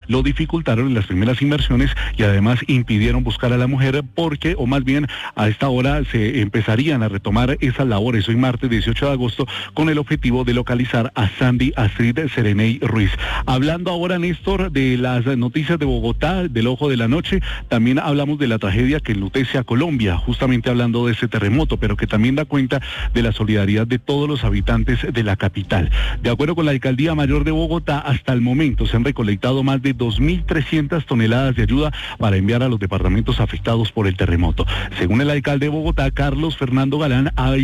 lo dificultaron en las primeras inversiones y además impidieron buscar a la mujer porque, o más bien, a esta hora se empezarían a retomar esas labores hoy martes 18 de agosto con el objetivo de localizar a Sandy Astrid Sereney Ruiz. Hablando ahora, Néstor, de las noticias de Bogotá, del ojo de la noche, también hablamos de la tragedia que enlutece a Colombia, justamente hablando de ese terremoto, pero que también da cuenta de la solidaridad de todos los habitantes de la capital. De acuerdo con la Alcaldía Mayor de Bogotá, hasta el momento se han recolectado más de 2.300 toneladas de ayuda para enviar a los departamentos afectados por el terremoto. Según el alcalde de Bogotá, Carlos Fernando Galán, hay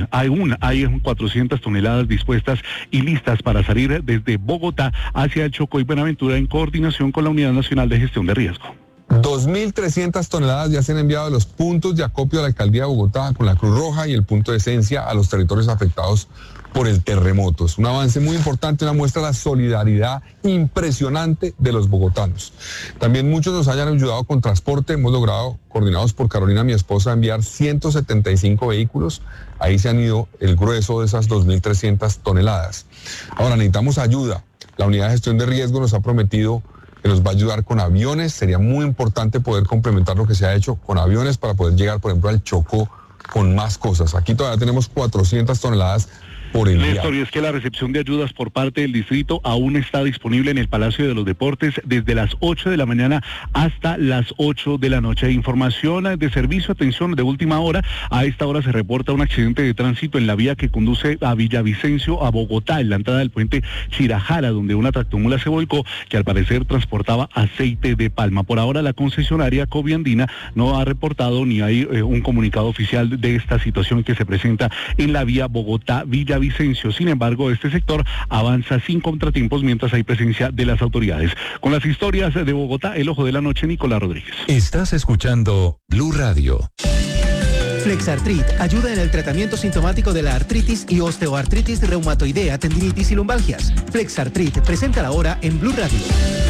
400 toneladas dispuestas y listas para salir desde Bogotá hacia el Chocó y Buenaventura en coordinación con la Unidad Nacional de Gestión de Riesgo. 2.300 toneladas ya se han enviado a los puntos de acopio de la Alcaldía de Bogotá con la Cruz Roja y el punto de esencia a los territorios afectados por el terremoto. Es un avance muy importante, una muestra de la solidaridad impresionante de los bogotanos. También muchos nos hayan ayudado con transporte. Hemos logrado, coordinados por Carolina, mi esposa, enviar 175 vehículos. Ahí se han ido el grueso de esas 2.300 toneladas. Ahora necesitamos ayuda. La Unidad de Gestión de Riesgo nos ha prometido que nos va a ayudar con aviones. Sería muy importante poder complementar lo que se ha hecho con aviones para poder llegar, por ejemplo, al Chocó con más cosas. Aquí todavía tenemos 400 toneladas por enviar. Néstor, y es que la recepción de ayudas por parte del distrito aún está disponible en el Palacio de los Deportes desde las 8 de la mañana hasta las 8 de la noche. Información de servicio, atención de última hora. A esta hora se reporta un accidente de tránsito en la vía que conduce a Villavicencio, a Bogotá, en la entrada del puente Chirajara, donde una tractomula se volcó que al parecer transportaba aceite de palma. Por ahora la concesionaria Coviandina no ha reportado ni hay un comunicado oficial de esta situación que se presenta en la vía Bogotá-Villavicencio. Sin embargo, este sector avanza sin contratiempos mientras hay presencia de las autoridades. Con las historias de Bogotá, el ojo de la noche, Nicolás Rodríguez. Estás escuchando Blue Radio. Flexartrit ayuda en el tratamiento sintomático de la artritis y osteoartritis reumatoidea, tendinitis y lumbalgias. Flexartrit, presenta la hora en Blue Radio.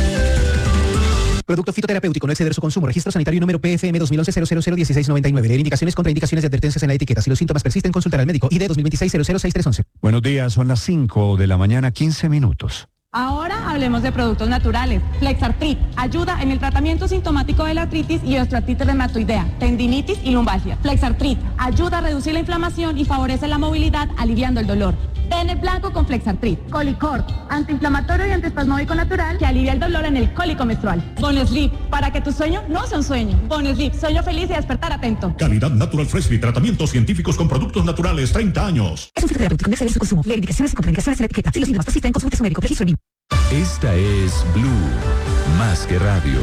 Producto fitoterapéutico, no exceder su consumo. Registro sanitario número PFM 2011-001699. Leer indicaciones, contraindicaciones y advertencias en la etiqueta. Si los síntomas persisten, consultar al médico. ID 2026-006311. Buenos días, son las 5 de la mañana, 15 minutos. Ahora hablemos de productos naturales. Flexartrit ayuda en el tratamiento sintomático de la artritis y osteoartritis reumatoidea, tendinitis y lumbalgia. Flexartrit ayuda a reducir la inflamación y favorece la movilidad, aliviando el dolor. Ten el blanco con Flexartrit. Colicort, antiinflamatorio y antiespasmódico natural que alivia el dolor en el cólico menstrual. Bonesleep, para que tu sueño no sea un sueño. Bonesleep, sueño feliz y despertar atento. Calidad Natural Freshly, tratamientos científicos con productos naturales, 30 años. Es un fitoterapéutico, no exceder su consumo. Leer indicaciones y contraindicaciones en la etiqueta. Si los síntomas persisten, consulte a su médico. Registro BIM. Esta es Blue, más que radio.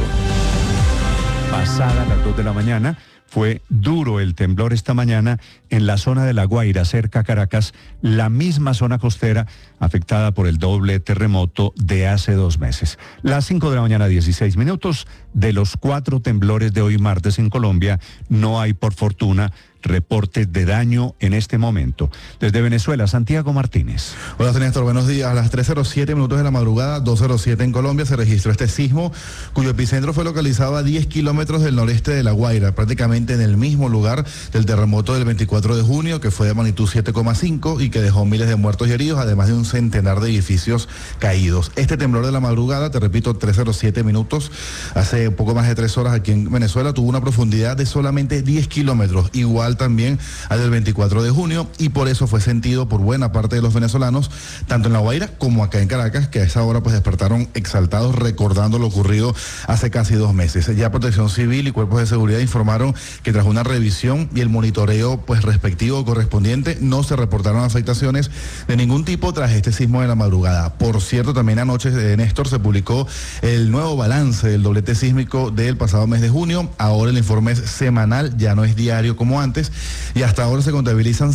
Pasada las 2 de la mañana, fue duro el temblor esta mañana en la zona de La Guaira, cerca a Caracas, la misma zona costera afectada por el doble terremoto de hace 2 meses. Las 5 de la mañana, 16 minutos, de los 4 temblores de hoy martes en Colombia, no hay, por fortuna, reportes de daño en este momento. Desde Venezuela, Santiago Martínez. Hola, Néstor, buenos días. A las 3:07 minutos de la madrugada, 2:07 en Colombia, se registró este sismo, cuyo epicentro fue localizado a 10 kilómetros del noreste de La Guaira, prácticamente en el mismo lugar del terremoto del 24 de junio, que fue de magnitud 7,5 y que dejó miles de muertos y heridos, además de un centenar de edificios caídos. Este temblor de la madrugada, te repito, 3:07 minutos, hace poco más de 3 horas aquí en Venezuela, tuvo una profundidad de solamente 10 kilómetros, igual también al del 24 de junio, y por eso fue sentido por buena parte de los venezolanos, tanto en La Guaira como acá en Caracas, que a esa hora pues despertaron exaltados recordando lo ocurrido hace casi 2 meses. Ya Protección Civil y cuerpos de seguridad informaron que tras una revisión y el monitoreo pues respectivo correspondiente, no se reportaron afectaciones de ningún tipo tras este sismo de la madrugada. Por cierto, también anoche, Néstor, se publicó el nuevo balance del doblete sísmico del pasado mes de junio. Ahora el informe es semanal, ya no es diario como antes, y hasta ahora se contabilizan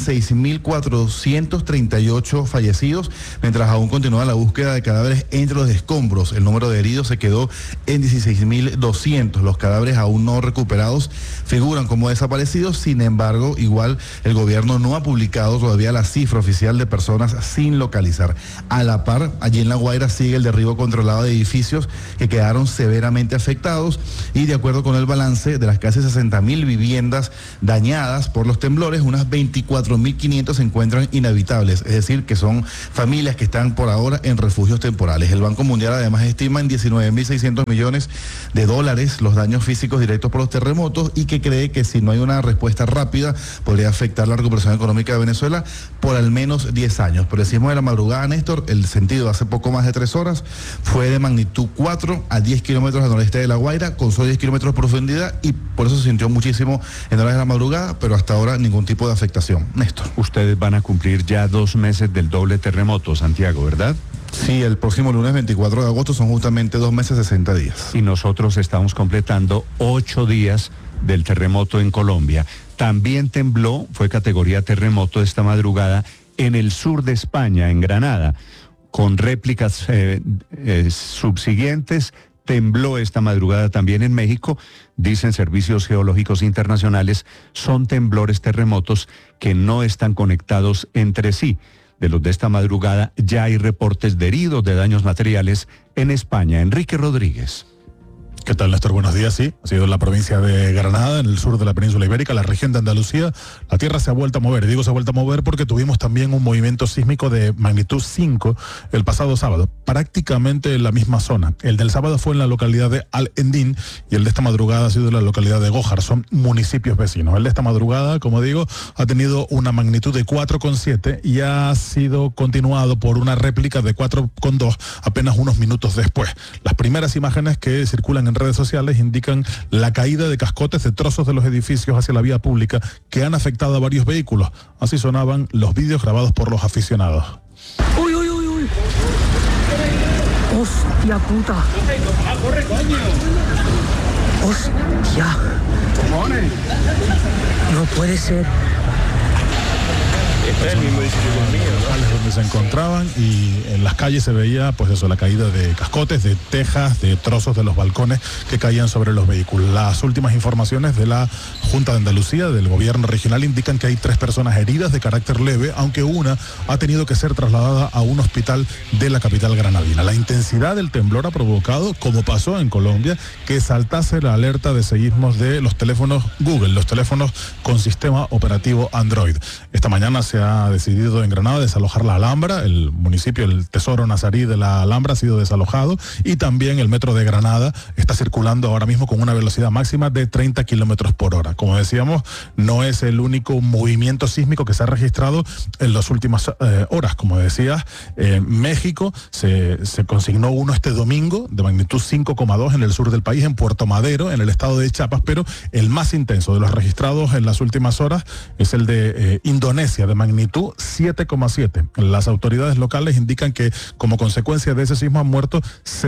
6.438 fallecidos, mientras aún continúa la búsqueda de cadáveres entre los escombros. El número de heridos se quedó en 16.200. Los cadáveres aún no recuperados figuran como desaparecidos. Sin embargo, igual el gobierno no ha publicado todavía la cifra oficial de personas sin localizar. A la par, allí en La Guaira sigue el derribo controlado de edificios que quedaron severamente afectados, y de acuerdo con el balance de las casi 60.000 viviendas dañadas, afectadas por los temblores, unas 24.500 se encuentran inhabitables, es decir, que son familias que están por ahora en refugios temporales. El Banco Mundial además estima en 19.600 millones de dólares los daños físicos directos por los terremotos y que cree que si no hay una respuesta rápida podría afectar la recuperación económica de Venezuela por al menos 10 años. Por el sismo de la madrugada, Néstor, el sentido hace poco más de 3 horas fue de magnitud 4 a 10 kilómetros al noreste de La Guaira, con solo 10 kilómetros de profundidad, y por eso se sintió muchísimo en horas de la madrugada, pero hasta ahora ningún tipo de afectación. Néstor. Ustedes van a cumplir ya 2 meses del doble terremoto, Santiago, ¿verdad? Sí, el próximo lunes 24 de agosto son justamente 2 meses 60 días. Y nosotros estamos completando 8 días del terremoto en Colombia. También tembló, fue categoría terremoto esta madrugada en el sur de España, en Granada, con réplicas subsiguientes. Tembló esta madrugada también en México, dicen servicios geológicos internacionales, son temblores terremotos que no están conectados entre sí. De los de esta madrugada ya hay reportes de heridos, de daños materiales en España. Enrique Rodríguez. ¿Qué tal, Néstor? Buenos días. Sí, ha sido en la provincia de Granada, en el sur de la península ibérica, la región de Andalucía. La tierra se ha vuelto a mover. Digo se ha vuelto a mover porque tuvimos también un movimiento sísmico de magnitud 5 el pasado sábado, prácticamente en la misma zona. El del sábado fue en la localidad de Al-Endín y el de esta madrugada ha sido en la localidad de Gójar. Son municipios vecinos. El de esta madrugada, como digo, ha tenido una magnitud de 4,7 y ha sido continuado por una réplica de 4,2 apenas unos minutos después. Las primeras imágenes que circulan en redes sociales indican la caída de cascotes de trozos de los edificios hacia la vía pública que han afectado a varios vehículos. Así sonaban los vídeos grabados por los aficionados. ¡Uy, uy, uy, uy! ¡Hostia puta! ¡Corre, coño! ¡Hostia! No puede ser. Este es el mismo edificio donde se encontraban, y en las calles se veía pues eso, la caída de cascotes, de tejas, de trozos de los balcones que caían sobre los vehículos. Las últimas informaciones de la Junta de Andalucía, del gobierno regional, indican que hay 3 personas heridas de carácter leve, aunque una ha tenido que ser trasladada a un hospital de la capital granadina. La intensidad del temblor ha provocado, como pasó en Colombia, que saltase la alerta de seísmos de los teléfonos Google, los teléfonos con sistema operativo Android. Esta mañana se ha decidido en Granada desalojar la Alhambra, el municipio, el Tesoro Nazarí de la Alhambra ha sido desalojado, y también el metro de Granada está circulando ahora mismo con una velocidad máxima de 30 kilómetros por hora. Como decíamos, no es el único movimiento sísmico que se ha registrado en las últimas horas. Como decías, en México se consignó uno este domingo de magnitud 5,2 en el sur del país, en Puerto Madero, en el estado de Chiapas, pero el más intenso de los registrados en las últimas horas es el de Indonesia, de magnitud 7,7. Las autoridades locales indican que como consecuencia de ese sismo han muerto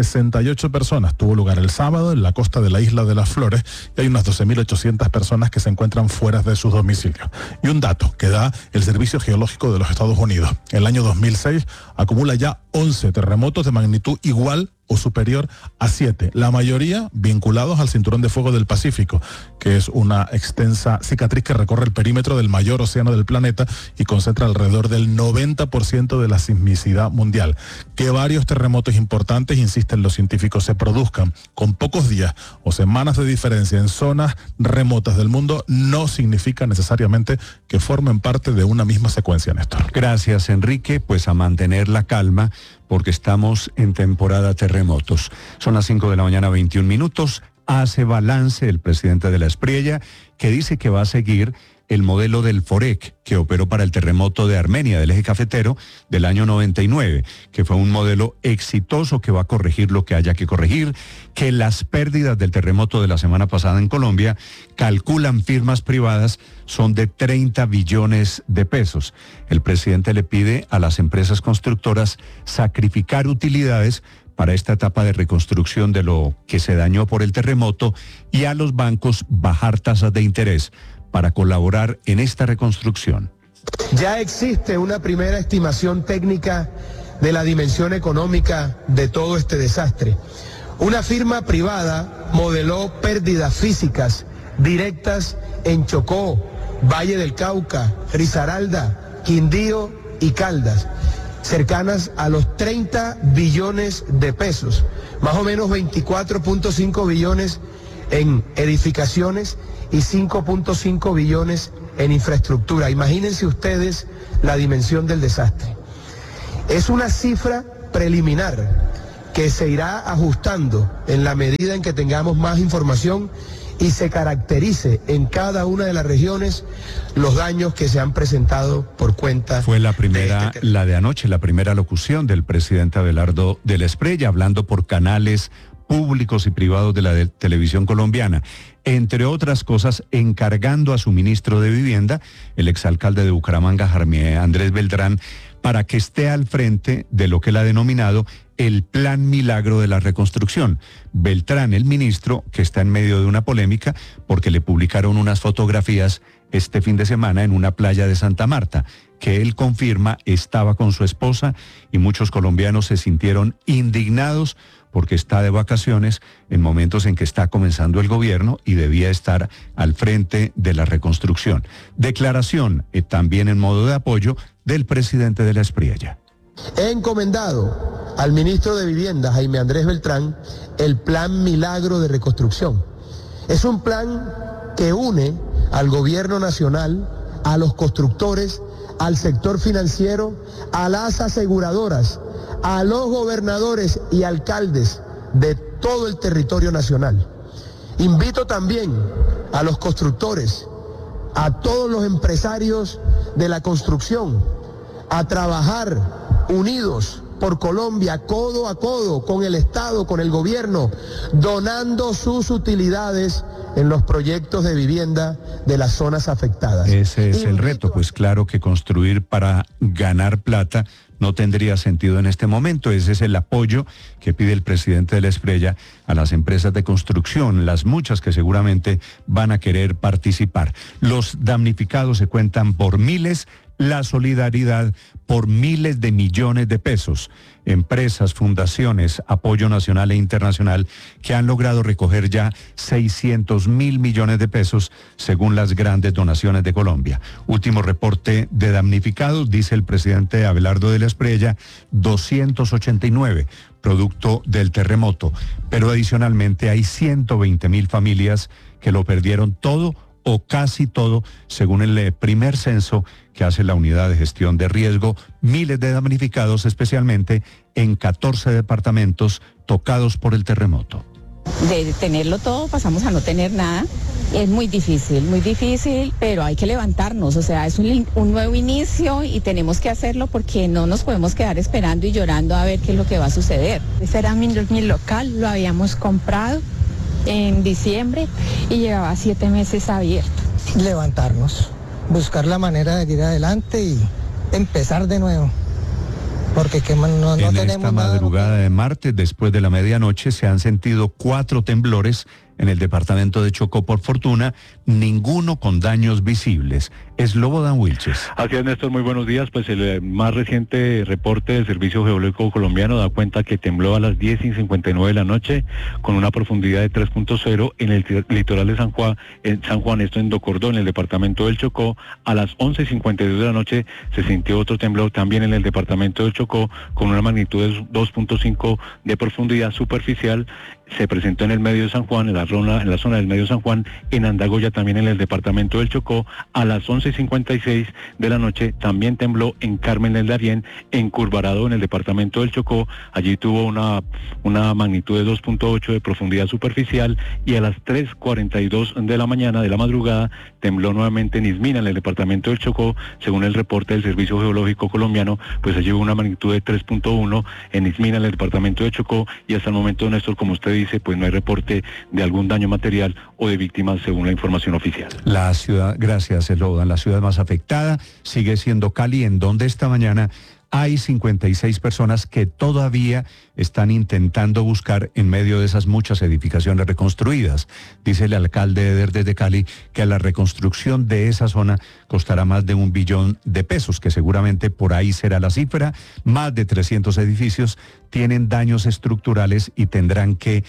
68 personas. Tuvo lugar el sábado en la costa de la isla de las Flores y hay unas 12.800 personas que se encuentran fuera de sus domicilios. Y un dato que da el Servicio Geológico de los Estados Unidos: el año 2006 acumula ya 11 terremotos de magnitud igual o superior a 7, la mayoría vinculados al cinturón de fuego del Pacífico, que es una extensa cicatriz que recorre el perímetro del mayor océano del planeta y concentra alrededor del 90% de la sismicidad mundial. Que varios terremotos importantes, insisten los científicos, se produzcan con pocos días o semanas de diferencia en zonas remotas del mundo no significa necesariamente que formen parte de una misma secuencia, Néstor. Gracias, Enrique. Pues a mantener la calma, porque estamos en temporada terremotos. Son las 5 de la mañana, 21 minutos. Hace balance el presidente de la Espriella, que dice que va a seguir el modelo del FOREC, que operó para el terremoto de Armenia, del eje cafetero, del año 99, que fue un modelo exitoso que va a corregir lo que haya que corregir, que las pérdidas del terremoto de la semana pasada en Colombia, calculan firmas privadas, son de 30 billones de pesos. El presidente le pide a las empresas constructoras sacrificar utilidades para esta etapa de reconstrucción de lo que se dañó por el terremoto y a los bancos bajar tasas de interés para colaborar en esta reconstrucción. Ya existe una primera estimación técnica de la dimensión económica de todo este desastre. Una firma privada modeló pérdidas físicas directas en Chocó, Valle del Cauca, Risaralda, Quindío y Caldas, cercanas a los 30 billones de pesos, más o menos 24.5 billones en edificaciones y 5.5 billones en infraestructura. Imagínense ustedes la dimensión del desastre. Es una cifra preliminar que se irá ajustando en la medida en que tengamos más información y se caracterice en cada una de las regiones los daños que se han presentado por cuenta. Fue la primera, la de anoche, la primera locución del presidente Abelardo del Espriella, hablando por canales públicos y privados de la televisión colombiana. Entre otras cosas, encargando a su ministro de Vivienda, el exalcalde de Bucaramanga, Jaime Andrés Beltrán, para que esté al frente de lo que él ha denominado el Plan Milagro de la Reconstrucción. Beltrán, el ministro, que está en medio de una polémica porque le publicaron unas fotografías este fin de semana en una playa de Santa Marta, que él confirma estaba con su esposa, y muchos colombianos se sintieron indignados porque está de vacaciones en momentos en que está comenzando el gobierno y debía estar al frente de la reconstrucción. Declaración también en modo de apoyo del presidente de la Espriella. He encomendado al ministro de Vivienda, Jaime Andrés Beltrán, el Plan Milagro de Reconstrucción. Es un plan que une al gobierno nacional, a los constructores, al sector financiero, a las aseguradoras, a los gobernadores y alcaldes de todo el territorio nacional. Invito también a los constructores, a todos los empresarios de la construcción, a trabajar unidos por Colombia, codo a codo, con el Estado, con el gobierno, donando sus utilidades en los proyectos de vivienda de las zonas afectadas. Ese es el reto, pues claro que construir para ganar plata no tendría sentido en este momento. Ese es el apoyo que pide el presidente de la Espriella a las empresas de construcción, las muchas que seguramente van a querer participar. Los damnificados se cuentan por miles, la solidaridad por miles de millones de pesos. Empresas, fundaciones, apoyo nacional e internacional que han logrado recoger ya 600.000 millones de pesos según las grandes donaciones de Colombia. Último reporte de damnificados, dice el presidente Abelardo de la Espriella, 289, producto del terremoto. Pero adicionalmente hay 120.000 familias que lo perdieron todo o casi todo, según el primer censo que hace la Unidad de Gestión de Riesgo. Miles de damnificados, especialmente en 14 departamentos tocados por el terremoto. De tenerlo todo pasamos a no tener nada. Es muy difícil, pero hay que levantarnos. O sea, es un nuevo inicio y tenemos que hacerlo porque no nos podemos quedar esperando y llorando a ver qué es lo que va a suceder. Ese era mi local, lo habíamos comprado en diciembre y llevaba 7 meses abierto. Levantarnos, buscar la manera de ir adelante y empezar de nuevo, porque no tenemos nada. En esta madrugada de martes, después de la medianoche, se han sentido 4 temblores en el departamento de Chocó. Por fortuna, ninguno con daños visibles. Slobodan Wilches. Así es, Néstor, muy buenos días. Pues el más reciente reporte del Servicio Geológico Colombiano da cuenta que tembló a las 10:59 de la noche con una profundidad de 3.0 en el litoral de San Juan, esto en Docordó, en el departamento del Chocó. A las 11:52 de la noche se sintió otro temblor también en el departamento del Chocó con una magnitud de 2.5 de profundidad superficial. Se presentó en el medio de San Juan, en la zona del medio de San Juan, en Andagoya, también en el departamento del Chocó. A las 11:56 de la noche también tembló en Carmen del Darién, en Curvarado, en el departamento del Chocó. Allí tuvo una magnitud de 2.8 de profundidad superficial, y a las 3:42 de la mañana, de la madrugada, tembló nuevamente en Ismina, en el departamento del Chocó. Según el reporte del Servicio Geológico Colombiano, pues allí hubo una magnitud de 3.1 en Ismina, en el departamento de Chocó, y hasta el momento, Néstor, como usted dice, pues no hay reporte de algún daño material o de víctimas según la información oficial. La ciudad, gracias, Slobodan, la ciudad más afectada sigue siendo Cali, en donde esta mañana hay 56 personas que todavía están intentando buscar en medio de esas muchas edificaciones reconstruidas. Dice el alcalde Eder desde Cali que la reconstrucción de esa zona costará más de 1 billón de pesos, que seguramente por ahí será la cifra. Más de 300 edificios tienen daños estructurales y tendrán que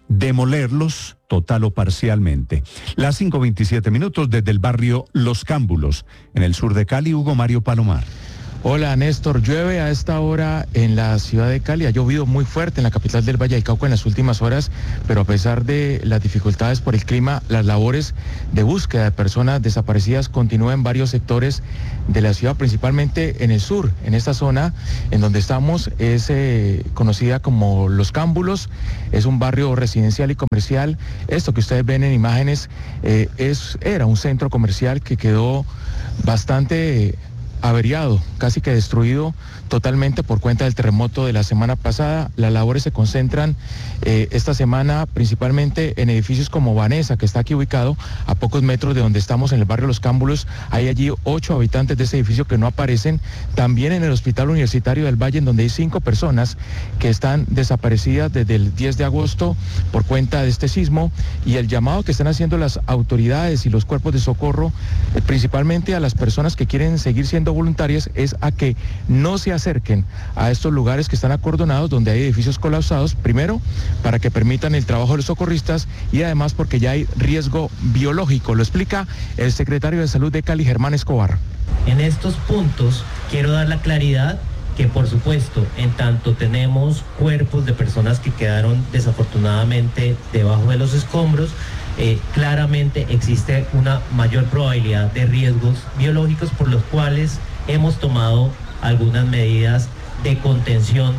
demolerlos total o parcialmente. Las 5:27 desde el barrio Los Cámbulos, en el sur de Cali, Hugo Mario Palomar. Hola Néstor, llueve a esta hora en la ciudad de Cali, ha llovido muy fuerte en la capital del Valle del Cauca en las últimas horas, pero a pesar de las dificultades por el clima, las labores de búsqueda de personas desaparecidas continúan en varios sectores de la ciudad, principalmente en el sur. En esta zona en donde estamos es conocida como Los Cámbulos, es un barrio residencial y comercial. Esto que ustedes ven en imágenes era un centro comercial que quedó bastante averiado, casi que destruido totalmente por cuenta del terremoto de la semana pasada. Las labores se concentran esta semana principalmente en edificios como Vanessa, que está aquí ubicado a pocos metros de donde estamos en el barrio Los Cámbulos. Hay allí 8 habitantes de ese edificio que no aparecen. También en el Hospital Universitario del Valle, en donde hay 5 personas que están desaparecidas desde el 10 de agosto por cuenta de este sismo, y el llamado que están haciendo las autoridades y los cuerpos de socorro, principalmente a las personas que quieren seguir siendo voluntarias, es a que no se acerquen a estos lugares que están acordonados, donde hay edificios colapsados, primero para que permitan el trabajo de los socorristas y además porque ya hay riesgo biológico. Lo explica el secretario de Salud de Cali, Germán Escobar. En estos puntos quiero dar la claridad que, por supuesto, en tanto tenemos cuerpos de personas que quedaron desafortunadamente debajo de los escombros, claramente existe una mayor probabilidad de riesgos biológicos, por los cuales hemos tomado algunas medidas de contención.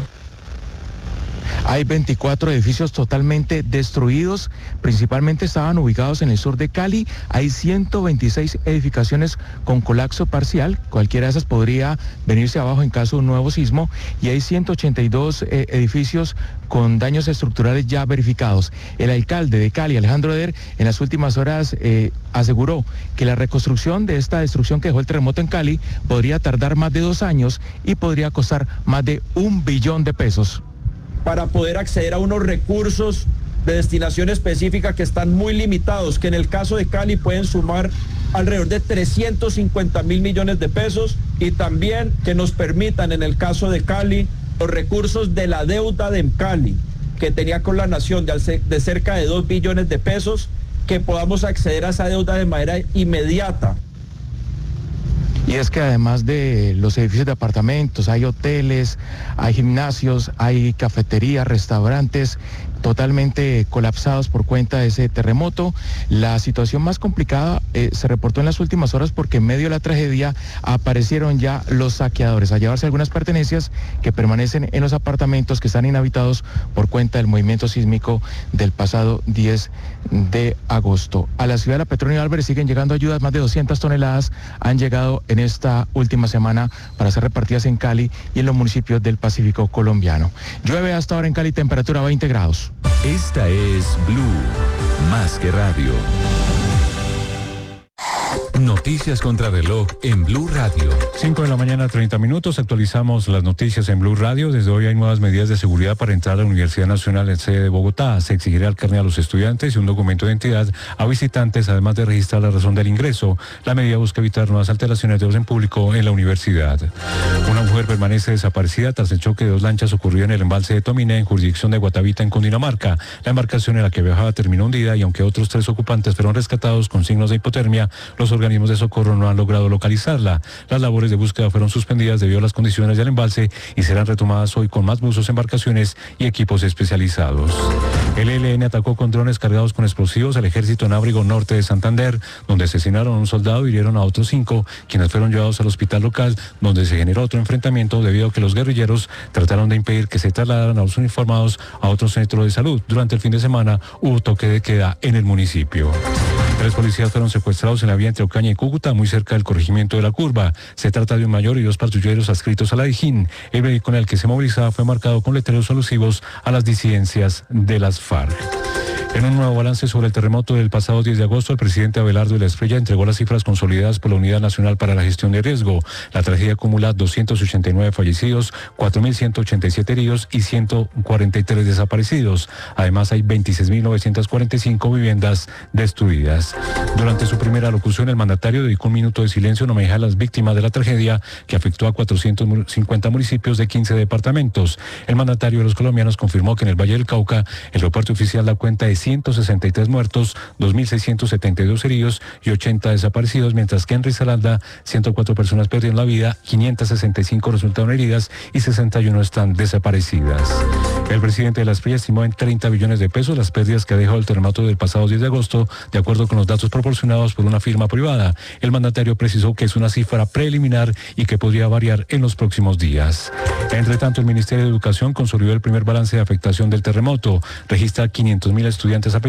Hay 24 edificios totalmente destruidos, principalmente estaban ubicados en el sur de Cali. Hay 126 edificaciones con colapso parcial, cualquiera de esas podría venirse abajo en caso de un nuevo sismo, y hay 182 edificios con daños estructurales ya verificados. El alcalde de Cali, Alejandro Eder, en las últimas horas aseguró que la reconstrucción de esta destrucción que dejó el terremoto en Cali podría tardar más de 2 años y podría costar más de $1 billón. Para poder acceder a unos recursos de destinación específica que están muy limitados, que en el caso de Cali pueden sumar alrededor de 350.000 millones de pesos, y también que nos permitan, en el caso de Cali, los recursos de la deuda de Cali, que tenía con la nación de cerca de 2 billones de pesos, que podamos acceder a esa deuda de manera inmediata. Y es que además de los edificios de apartamentos, hay hoteles, hay gimnasios, hay cafeterías, restaurantes totalmente colapsados por cuenta de ese terremoto. La situación más complicada se reportó en las últimas horas porque en medio de la tragedia aparecieron ya los saqueadores a llevarse algunas pertenencias que permanecen en los apartamentos que están inhabitados por cuenta del movimiento sísmico del pasado 10 de agosto. A la ciudad de La Petronio Álvarez siguen llegando ayudas, más de 200 toneladas han llegado en esta última semana para ser repartidas en Cali y en los municipios del Pacífico colombiano. Llueve hasta ahora en Cali, temperatura 20 grados. Esta es Blue, más que radio. Noticias contra reloj en Blue Radio. 5 de la mañana, 30 minutos. Actualizamos las noticias en Blue Radio. Desde hoy hay nuevas medidas de seguridad para entrar a la Universidad Nacional en sede de Bogotá. Se exigirá el carnet a los estudiantes y un documento de identidad a visitantes, además de registrar la razón del ingreso. La medida busca evitar nuevas alteraciones de orden público en la universidad. Una mujer permanece desaparecida tras el choque de 2 lanchas ocurrido en el embalse de Tominé, en jurisdicción de Guatavita, en Cundinamarca. La embarcación en la que viajaba terminó hundida y aunque otros 3 ocupantes fueron rescatados con signos de hipotermia, los organismos de socorro no han logrado localizarla. Las labores de búsqueda fueron suspendidas debido a las condiciones del embalse y serán retomadas hoy con más buzos, embarcaciones y equipos especializados. El ELN atacó con drones cargados con explosivos al ejército en Ábrigo Norte de Santander, donde asesinaron a un soldado y hirieron a otros 5, quienes fueron llevados al hospital local, donde se generó otro enfrentamiento debido a que los guerrilleros trataron de impedir que se trasladaran a los uniformados a otro centro de salud. Durante el fin de semana hubo toque de queda en el municipio. 3 policías fueron secuestrados en la vía entre Ocaña y Cúcuta, muy cerca del corregimiento de La Curva. Se trata de un mayor y 2 patrulleros adscritos a la Dijín. El vehículo en el que se movilizaba fue marcado con letreros alusivos a las disidencias de las FARC. En un nuevo balance sobre el terremoto del pasado 10 de agosto, el presidente Abelardo de la Espriella entregó las cifras consolidadas por la Unidad Nacional para la Gestión de Riesgo. La tragedia acumula 289 fallecidos, 4.187 heridos y 143 desaparecidos. Además, hay 26.945 viviendas destruidas. Durante su primera locución, el mandatario dedicó un minuto de silencio en homenaje a las víctimas de la tragedia que afectó a 450 municipios de 15 departamentos. El mandatario de los colombianos confirmó que en el Valle del Cauca el reporte oficial da cuenta de 163 muertos, 2.672 heridos y 80 desaparecidos, mientras que en Risaralda 104 personas perdieron la vida, 565 resultaron heridas y 61 están desaparecidas. El presidente de la SPRI estimó en 30 billones de pesos las pérdidas que ha dejado el terremoto del pasado 10 de agosto, de acuerdo con los datos proporcionados por una firma privada. El mandatario precisó que es una cifra preliminar y que podría variar en los próximos días. Entre tanto, el Ministerio de Educación consolidó el primer balance de afectación del terremoto. Registra 500.000 estudiantes afectados